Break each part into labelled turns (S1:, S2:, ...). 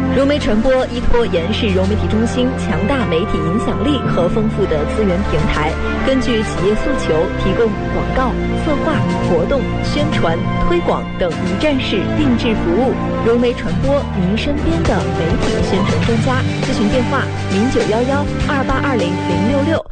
S1: 融媒传播依托延世融媒体中心强大媒体影响力和丰富的资源平台，根据企业诉求提供广告、策划、活动、宣传、推广等一站式定制服务。融媒传播，您身边的媒体宣传专家。咨询电话0911282006。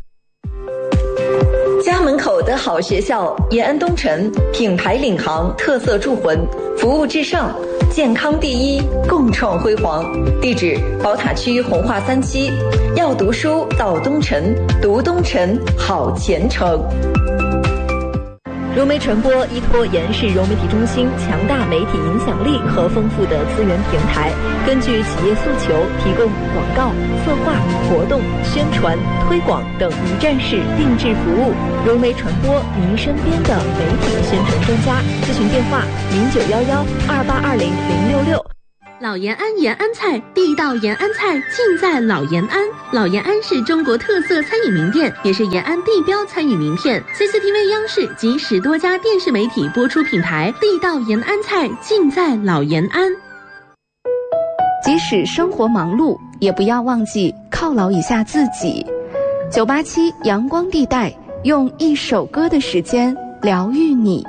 S1: 家门口的好学校，延安东城，品牌领航，特色铸魂，服务至上，健康第一，共创辉煌。地址：宝塔区红化3期。要读书到东城，读东城好前程。融媒传播依托延世融媒体中心强大媒体影响力和丰富的资源平台，根据企业诉求提供广告、策划、活动、宣传、推广等一站式定制服务。融媒传播，您身边的媒体宣传专家。咨询电话0911282006。
S2: 老延安延安菜，地道延安菜尽在老延安。老延安是中国特色餐饮名店，也是延安地标餐饮名片。CCTV 央视及10多家电视媒体播出品牌，地道延安菜尽在老延安。
S3: 即使生活忙碌，也不要忘记犒劳一下自己。987阳光地带，用一首歌的时间疗愈你。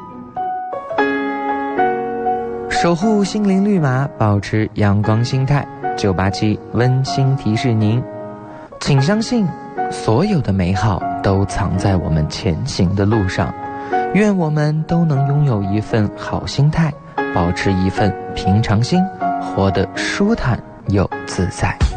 S4: 守护心灵绿码，保持阳光心态。987温馨提示您，请相信，所有的美好都藏在我们前行的路上。愿我们都能拥有一份好心态，保持一份平常心，活得舒坦又自在。